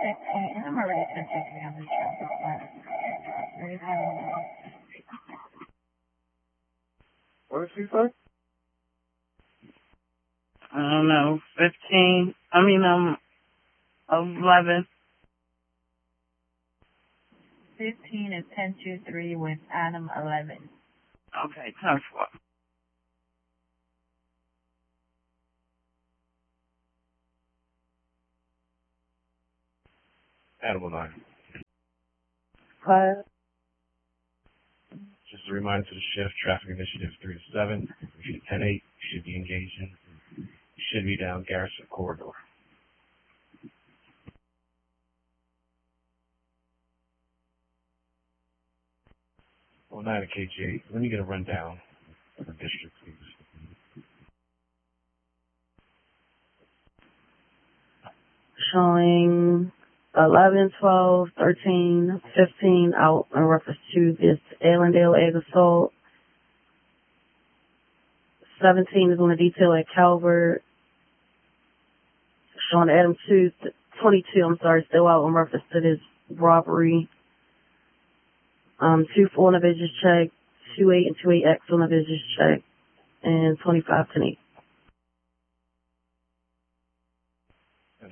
I'm already checking on this What did she say? I don't know, 15. 11. 15 is 1023 with Adam 11. Okay, 10-4. Animal 9. What? Just a reminder to the shift, traffic initiative 3 to 7. If you're 10-8, you should be engaging. You should be down Garrison Corridor. Well, 9 at KG8. Let me get a rundown of the district, please. Showing 11, 12, 13, 15 out in reference to this Allendale egg assault. 17 is on the detail at Calvert. Showing Adam 22, still out in reference to this robbery. 2-4 on the business check, 2-8 and 2-8X on the business check, and 25-10-8. 10-4.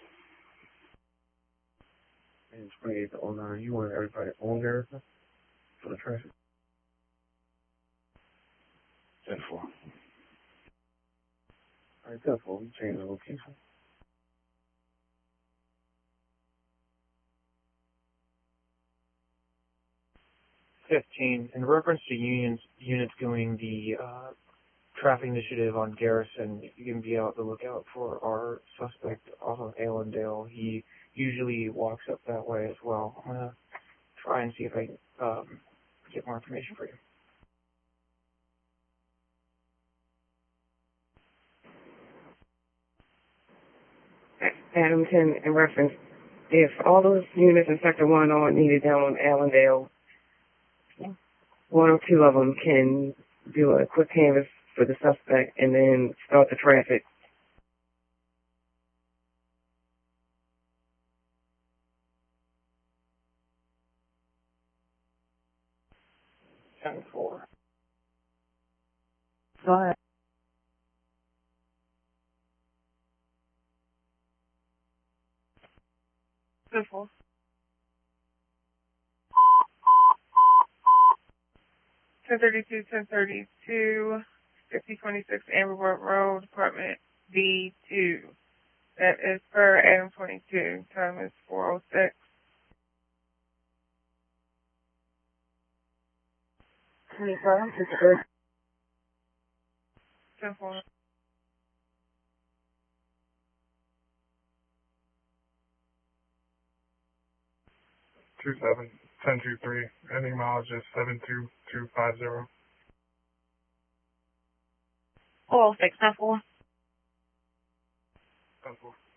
And 28 to 09, you want everybody on Garrison for the traffic? 10-4. Alright, 10-4, we change the location. In reference to units doing the traffic initiative on Garrison, you can be out the lookout for our suspect off of Allendale. He usually walks up that way as well. I'm going to try and see if I can get more information for you. Adam 10, in reference, if all those units in Sector 1 aren't needed down on Allendale, one or two of them can do a quick canvass for the suspect and then start the traffic. Four. Go ahead. Simple. 1032, 1032, 5026 Amberwood Road, Apartment B2. That is per Adam 22. Time is 4:06. 25, it's good. 10-4. Two 1023. Ending mileage is 72250. 406, 10-4. 10-4.